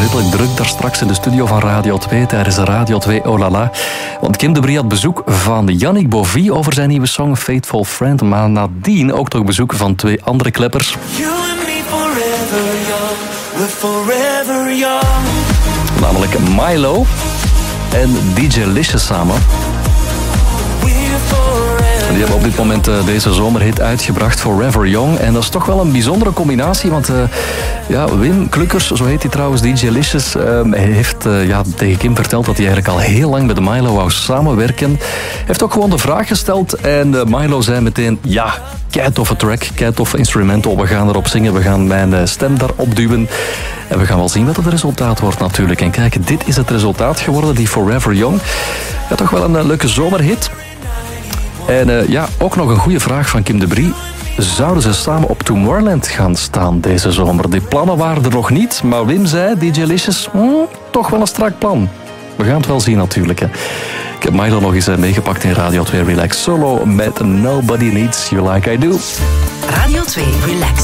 redelijk druk daar straks in de studio van Radio 2 tijdens Radio 2 Oh La La. Want Kim de Brie had bezoek van Yannick Bovy over zijn nieuwe song Faithful Friend. Maar nadien ook nog bezoek van 2 andere kleppers. You and me forever young, we're forever young. Namelijk Milo en DJ Licious samen. Die hebben op dit moment deze zomerhit uitgebracht, Forever Young. En dat is toch wel een bijzondere combinatie, want Wim Klukkers, zo heet hij trouwens, DJ Licious, heeft tegen Kim verteld dat hij eigenlijk al heel lang met Milo wou samenwerken. Heeft ook gewoon de vraag gesteld en Milo zei meteen, ja, kei toffe track, kei toffe instrumental, we gaan erop zingen, we gaan mijn stem daarop duwen. En we gaan wel zien wat het resultaat wordt natuurlijk. En kijk, dit is het resultaat geworden, die Forever Young. Ja, toch wel een leuke zomerhit. En ook nog een goede vraag van Kim de Brie. Zouden ze samen op Tomorrowland gaan staan deze zomer? Die plannen waren er nog niet, maar Wim zei, DJ Licious, toch wel een strak plan. We gaan het wel zien natuurlijk. Hè. Ik heb Milo nog eens meegepakt in Radio 2 Relax Solo met Nobody Needs You Like I Do. Radio 2 Relax.